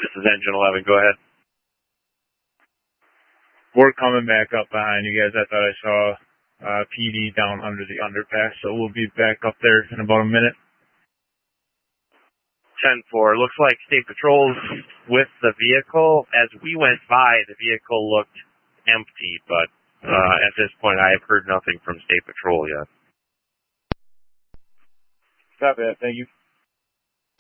This is Engine 11. Go ahead. We're coming back up behind you guys. I thought I saw PD down under the underpass, so we'll be back up there in about a minute. 10-4. Looks like State Patrol's with the vehicle. As we went by, the vehicle looked empty, but at this point, I have heard nothing from State Patrol yet. Copy that. Thank you.